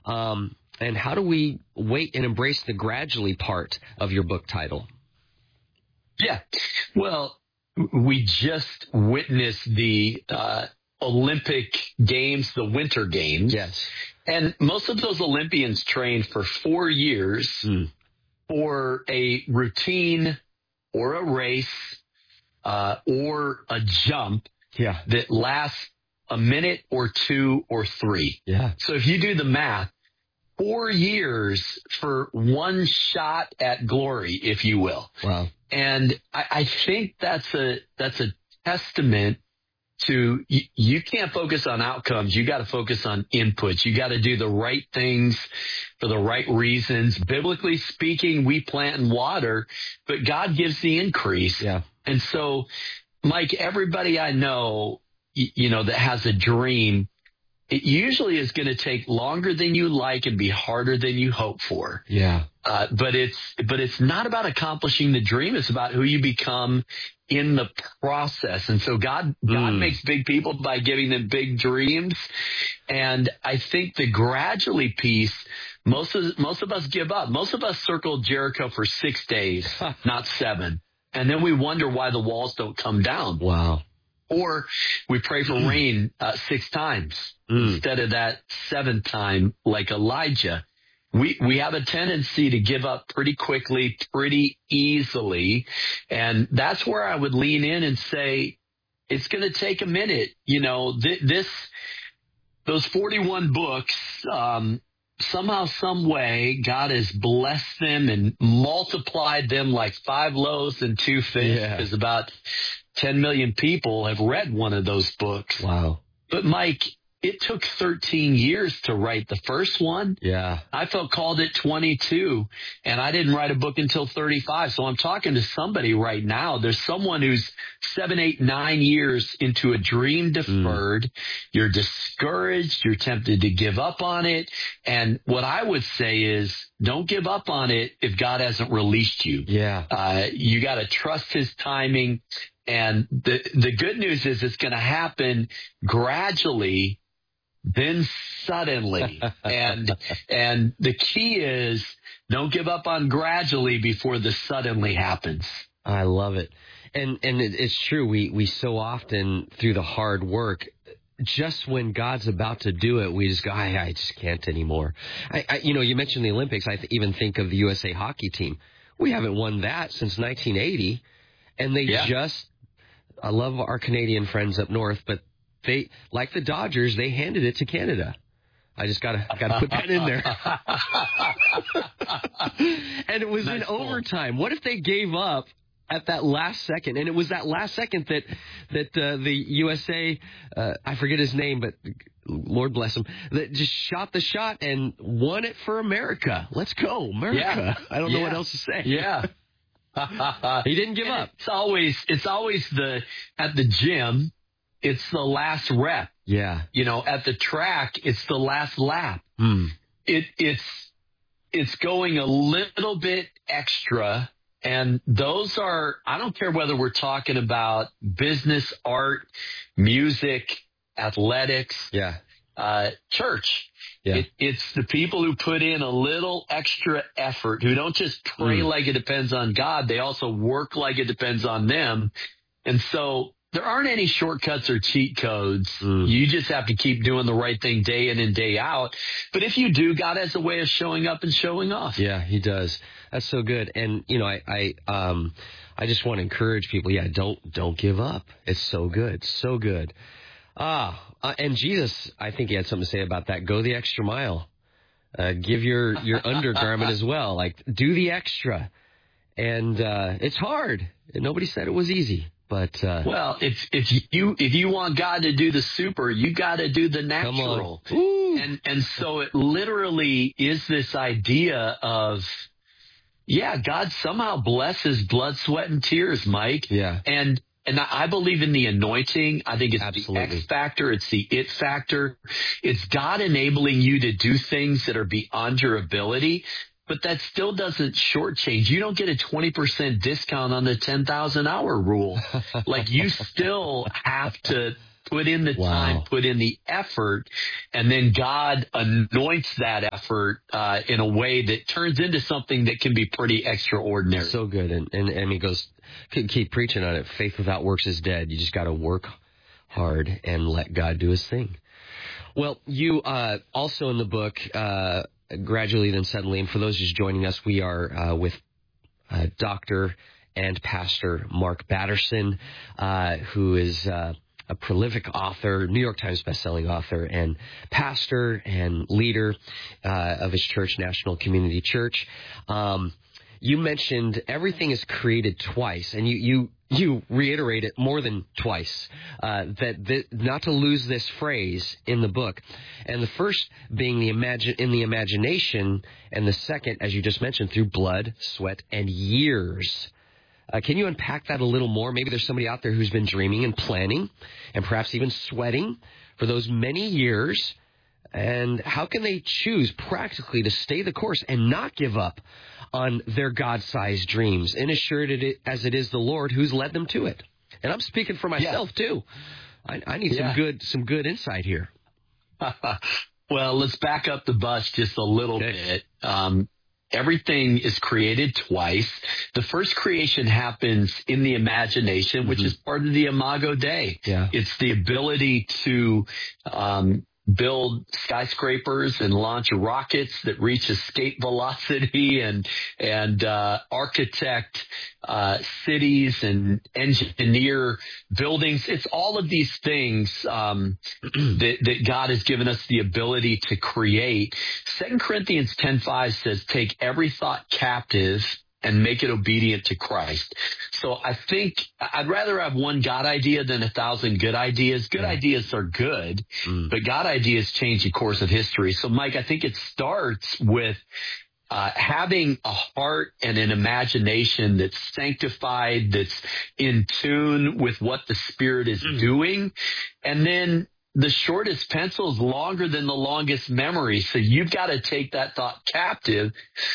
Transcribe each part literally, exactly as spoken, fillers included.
Um, and how do we wait and embrace the gradually part of your book title? Yeah. Well, we just witnessed the uh, Olympic Games, the Winter Games. Yes. And most of those Olympians trained for four years mm. for a routine or a race uh, or a jump yeah. that lasts a minute or two or three. Yeah. So if you do the math, four years for one shot at glory, if you will. Wow. And I, I think that's a that's a testament to you, you can't focus on outcomes. You got to focus on inputs. You got to do the right things for the right reasons. Biblically speaking, we plant and water, but God gives the increase. Yeah. And so, Mike, everybody I know, you, you know, that has a dream, it usually is going to take longer than you like and be harder than you hope for. Yeah. Uh, but it's but it's not about accomplishing the dream. It's about who you become in the process. And so God God mm. makes big people by giving them big dreams. And I think the gradually piece, most of most of us give up. Most of us circle Jericho for six days, not seven. And then we wonder why the walls don't come down. Wow. Or we pray for rain uh, six times mm. instead of that seventh time like Elijah. We we have a tendency to give up pretty quickly, pretty easily. And that's where I would lean in and say, it's going to take a minute. You know, th- this those forty-one books, um, somehow, some way, God has blessed them and multiplied them like five loaves and two fish, because yeah. about ten million people have read one of those books. Wow. But Mike, it took thirteen years to write the first one. Yeah. I felt called at twenty-two, and I didn't write a book until thirty-five. So I'm talking to somebody right now. There's someone who's seven, eight, nine years into a dream deferred. Mm. You're discouraged. You're tempted to give up on it. And what I would say is, don't give up on it if God hasn't released you. Yeah. Uh, you got to trust his timing. And the the good news is it's going to happen gradually, then suddenly. and and the key is, don't give up on gradually before the suddenly happens. I love it. And and it's true. We, we so often, through the hard work, just when God's about to do it, we just go, I, I just can't anymore. I, I, you know, you mentioned the Olympics. I th- even think of the U S A hockey team. We haven't won that since nineteen eighty. And they yeah. just, I love our Canadian friends up north, but they, like the Dodgers, they handed it to Canada. I just gotta gotta put that in there. And it was nice in cool. overtime. What if they gave up at that last second? And it was that last second that that uh, the U S A, uh, I forget his name, but Lord bless him, that just shot the shot and won it for America. Let's go, America. Yeah. I don't yeah. know what else to say. Yeah. He didn't give up. It's always it's always the at the gym, it's the last rep. Yeah. You know, at the track, it's the last lap. Mm. It it's it's going a little bit extra. And those are, I don't care whether we're talking about business, art, music, athletics, yeah, uh, church. Yeah. It, it's the people who put in a little extra effort, who don't just pray mm. like it depends on God. They also work like it depends on them. And so there aren't any shortcuts or cheat codes. Mm. You just have to keep doing the right thing day in and day out. But if you do, God has a way of showing up and showing off. Yeah, he does. That's so good. And, you know, I, I, um, I just want to encourage people. Yeah, don't, don't give up. It's so good. So good. Ah, uh, and Jesus, I think he had something to say about that. Go the extra mile. Uh, give your, your undergarment as well. Like, do the extra. And, uh, it's hard. And nobody said it was easy. But, uh, well, if if you if you want God to do the super, you got to do the natural. And and so it literally is this idea of, yeah, God somehow blesses blood, sweat, and tears, Mike. Yeah. And and I believe in the anointing. I think it's Absolutely. the X factor. It's the it factor. It's God enabling you to do things that are beyond your ability. But that still doesn't shortchange. You don't get a twenty percent discount on the ten thousand hour rule. Like, you still have to put in the wow. time, put in the effort, and then God anoints that effort uh, in a way that turns into something that can be pretty extraordinary. So good. And, and, and he goes, keep preaching on it. Faith without works is dead. You just got to work hard and let God do his thing. Well, you uh, also in the book, uh, Gradually Then Suddenly, and for those just joining us, we are uh, with uh, Doctor and Pastor Mark Batterson, uh, who is uh, a prolific author, New York Times bestselling author, and pastor and leader uh, of his church, National Community Church. Um, you mentioned everything is created twice, and you you you reiterate it more than twice, uh, that, that not to lose this phrase in the book. And the first being the imagine in the imagination, and the second, as you just mentioned, through blood, sweat, and years. Uh, can you unpack that a little more? Maybe there's somebody out there who's been dreaming and planning and perhaps even sweating for those many years. And how can they choose practically to stay the course and not give up on their God-sized dreams, and assured it as it is the Lord who's led them to it? And I'm speaking for myself, yeah. too. I, I need yeah. some good some good insight here. Well, let's back up the bus just a little okay. bit. Um, everything is created twice. The first creation happens in the imagination, which mm-hmm. is part of the Imago Dei. Yeah. It's the ability to um, build skyscrapers and launch rockets that reach escape velocity, and and uh, architect uh, cities and engineer buildings. It's all of these things um, that, that God has given us the ability to create. Second Corinthians ten five says, "Take every thought captive and make it obedient to Christ." So I think I'd rather have one God idea than a thousand good ideas. Good yeah. ideas are good, mm. but God ideas change the course of history. So, Mike, I think it starts with uh, having a heart and an imagination that's sanctified, that's in tune with what the Spirit is mm. doing. And then the shortest pencil is longer than the longest memory. So you've got to take that thought captive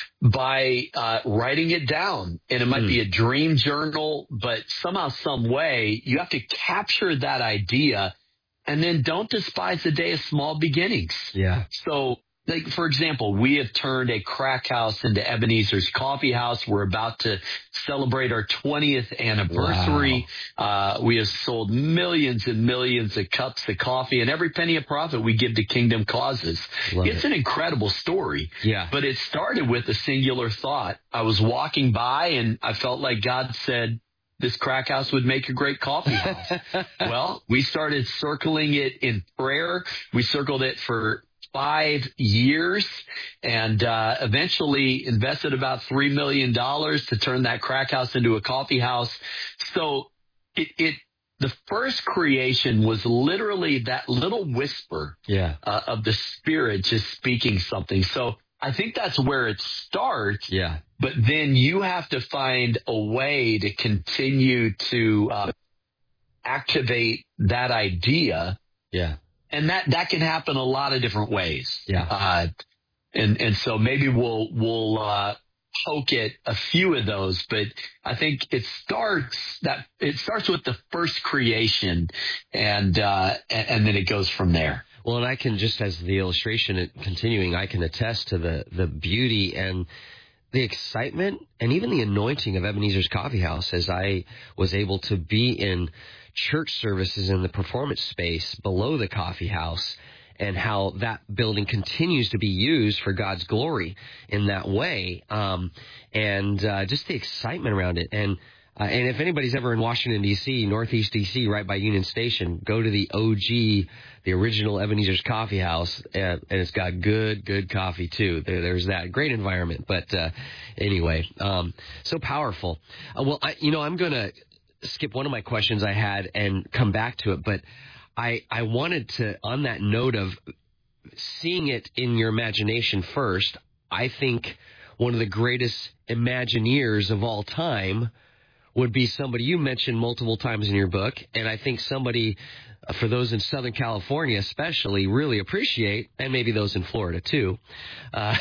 by uh, writing it down. And it might mm. be a dream journal, but somehow, some way, you have to capture that idea, and then don't despise the day of small beginnings. Yeah. So, like, for example, we have turned a crack house into Ebenezer's Coffee House. We're about to celebrate our twentieth anniversary. Wow. Uh, we have sold millions and millions of cups of coffee, and every penny of profit we give to kingdom causes. Love it's it. An incredible story. Yeah. But it started with a singular thought. I was walking by, and I felt like God said, this crack house would make a great coffee house. Well, we started circling it in prayer. We circled it for five years and uh, eventually invested about three million dollars to turn that crack house into a coffee house. So it, it the first creation was literally that little whisper yeah. uh, of the Spirit just speaking something. So I think that's where it starts. Yeah. But then you have to find a way to continue to uh, activate that idea. Yeah. And that, that can happen a lot of different ways. Yeah. Uh, and, and so maybe we'll, we'll, uh, poke at a few of those, but I think it starts that it starts with the first creation, and, uh, and, and then it goes from there. Well, and I can just, as the illustration continuing, I can attest to the, the beauty and the excitement and even the anointing of Ebenezer's Coffee House as I was able to be in church services in the performance space below the coffee house, and how that building continues to be used for God's glory in that way. Um, and uh, just the excitement around it. And uh, and if anybody's ever in Washington, D C, Northeast D C, right by Union Station, go to the O G, the original Ebenezer's Coffee House, uh, and it's got good, good coffee, too. There, there's that. Great environment. But uh, anyway, um, so powerful. Uh, well, I, you know, I'm going to skip one of my questions I had and come back to it, but I, I wanted to, on that note of seeing it in your imagination first, I think one of the greatest Imagineers of all time would be somebody you mentioned multiple times in your book, and I think somebody, uh, for those in Southern California especially, really appreciate, and maybe those in Florida too. Uh,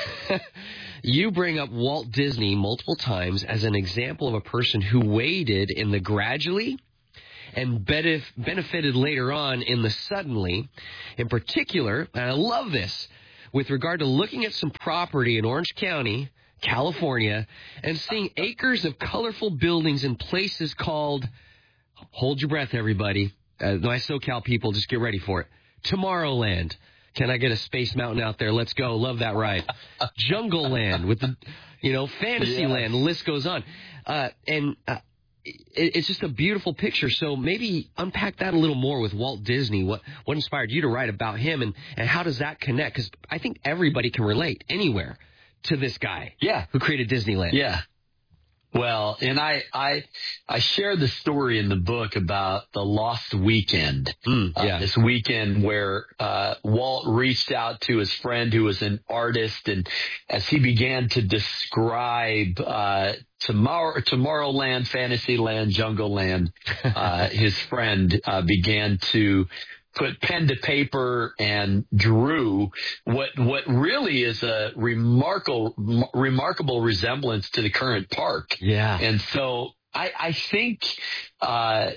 you bring up Walt Disney multiple times as an example of a person who waited in the gradually and benef- benefited later on in the suddenly. In particular, and I love this, with regard to looking at some property in Orange County, California, and seeing acres of colorful buildings in places called, hold your breath, everybody, uh, my SoCal people, just get ready for it, Tomorrowland. Can I get a Space Mountain out there? Let's go. Love that ride. Jungle Land with the, you know, Fantasyland. Yes. The list goes on. Uh, and uh, it, it's just a beautiful picture. So maybe unpack that a little more with Walt Disney. What what inspired you to write about him, and, and how does that connect? Because I think everybody can relate anywhere to this guy. Yeah. Who created Disneyland. Yeah. Well, and I, I, I share the story in the book about the lost weekend. Mm, yeah. uh, this weekend where uh, Walt reached out to his friend who was an artist, and as he began to describe uh, Tomorrow, Tomorrowland, Fantasyland, Jungle Land, uh, his friend uh, began to put pen to paper and drew what what really is a remarkable remarkable resemblance to the current park. Yeah. And so I, I think, uh,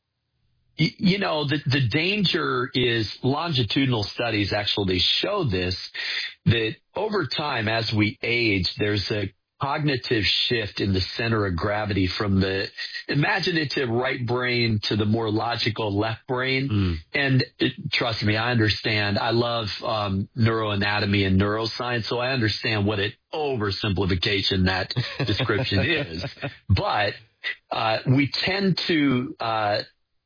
y- you know, the, the danger is longitudinal studies actually show this, that over time as we age, there's a cognitive shift in the center of gravity from the imaginative right brain to the more logical left brain. Mm. And it, trust me, I understand. I love um, neuroanatomy and neuroscience, so I understand what an oversimplification that description is. But uh, we tend to uh,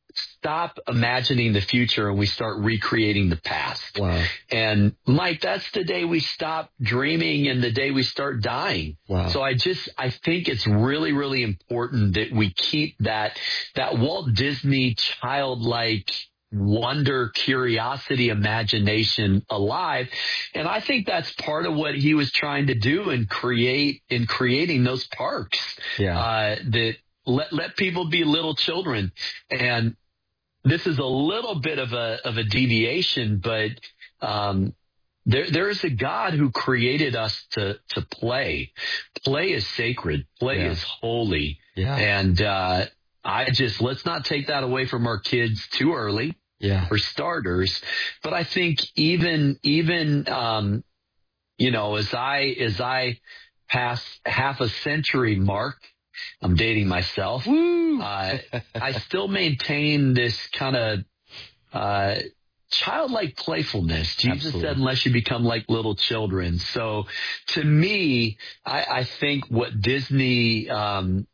stop imagining the future and we start recreating the past. Wow. And Mike, that's the day we stop dreaming and the day we start dying. Wow. So I just, I think it's really, really important that we keep that, that Walt Disney childlike wonder, curiosity, imagination alive. And I think that's part of what he was trying to do and create in creating those parks. Yeah. Uh, that let, let people be little children. And this is a little bit of a of a deviation, but um, there there is a God who created us to to play. Play is sacred. Play Yeah. is holy. Yeah. And uh, I just let's not take that away from our kids too early. Yeah. For starters, but I think even even um, you know as I as I pass half a century mark. I'm dating myself. Woo! Uh, I still maintain this kind of uh, childlike playfulness. Jesus Absolutely. said, unless you become like little children. So to me, I, I think what Disney um,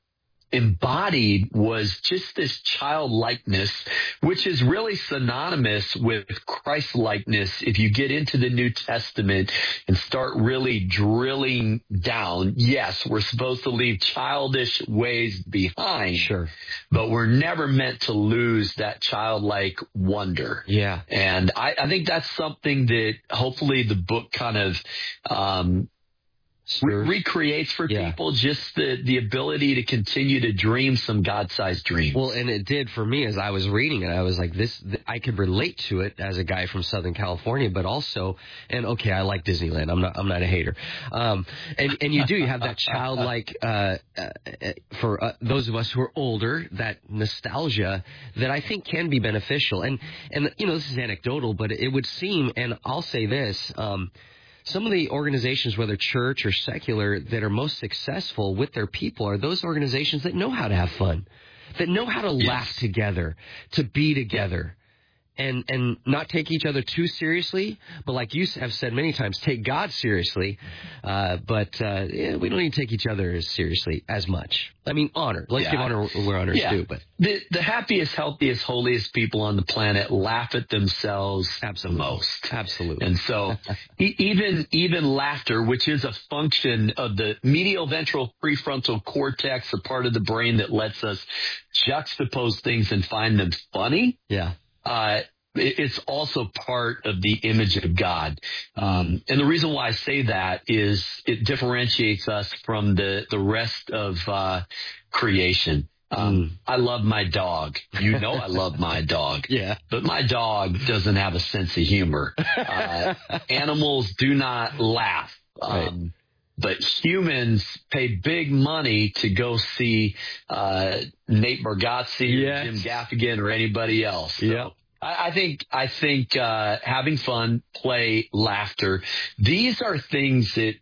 embodied was just this childlikeness, which is really synonymous with Christ-likeness. If you get into the New Testament and start really drilling down, yes, we're supposed to leave childish ways behind. Sure. But we're never meant to lose that childlike wonder. Yeah. And I, I think that's something that hopefully the book kind of um Re- recreates for yeah. people just the, the ability to continue to dream some God-sized dreams. Well, and it did for me as I was reading it. I was like, this, th- I could relate to it as a guy from Southern California, but also, and okay, I like Disneyland. I'm not, I'm not a hater. Um, and, and you do, you have that childlike, uh, uh, for uh, those of us who are older, that nostalgia that I think can be beneficial. And, and, you know, this is anecdotal, but it would seem, and I'll say this, um, some of the organizations, whether church or secular, that are most successful with their people are those organizations that know how to have fun, that know how to yes. laugh together, to be together, and and not take each other too seriously, but like you have said many times, take God seriously. Uh, but uh, yeah, we don't need to take each other as seriously as much. I mean, honor. Let's yeah. give honor where honor is yeah. due. But the the happiest, healthiest, holiest people on the planet laugh at themselves Absolutely. the most. Absolutely. And so e- even even laughter, which is a function of the medial ventral prefrontal cortex, a part of the brain that lets us juxtapose things and find them funny. Yeah. Uh, it's also part of the image of God. Um, and the reason why I say that is it differentiates us from the, the rest of uh, creation. Um, mm. I love my dog. You know I love my dog. Yeah. But my dog doesn't have a sense of humor. Uh, animals do not laugh. Um, right. but humans pay big money to go see uh, Nate Bargatze, yes. or Jim Gaffigan, or anybody else. So yeah. I, I think I think uh, having fun, play, laughter, these are things that